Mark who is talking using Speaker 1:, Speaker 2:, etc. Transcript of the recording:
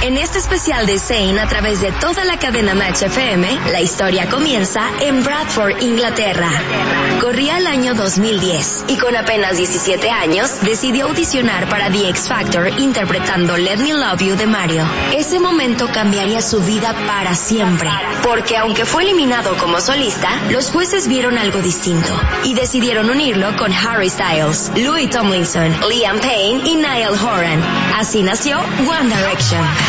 Speaker 1: En este especial de Zayn a través de toda la cadena Match FM, la historia comienza en Bradford, Inglaterra. Corría el año 2010 y con apenas 17 años decidió audicionar para The X Factor interpretando Let Me Love You de Mario. Ese momento cambiaría su vida para siempre, porque aunque fue eliminado como solista, los jueces vieron algo distinto y decidieron unirlo con Harry Styles, Louis Tomlinson, Liam Payne y Niall Horan. Así nació One Direction.